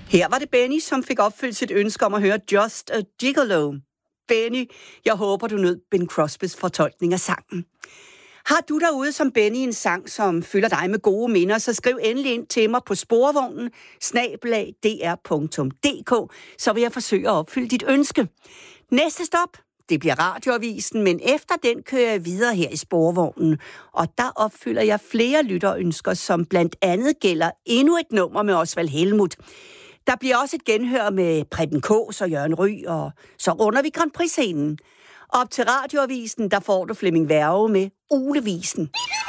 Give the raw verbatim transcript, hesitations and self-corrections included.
Her var det Benny, som fik opfyldt sit ønske om at høre Just a Gigolo. Benny, jeg håber, du nød Ben Crosbys fortolkning af sangen. Har du derude som Benny en sang, som fylder dig med gode minder, så skriv endelig ind til mig på sporvognen snabel-a d r punktum d k, så vil jeg forsøge at opfylde dit ønske. Næste stop, det bliver radioavisen, men efter den kører jeg videre her i sporvognen, og der opfylder jeg flere lytterønsker, som blandt andet gælder endnu et nummer med Osvald Helmuth. Der bliver også et genhør med Preben Kaas og Jørgen Ryg, og så runder vi Grand Prix-scenen. Op til radioavisen, der får du Flemming Værge med Ulevisen.